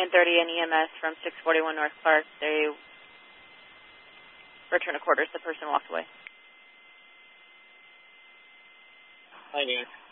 930 and EMS from 641 North Clark. They returned to quarters. The person walked away. Hi, Nan.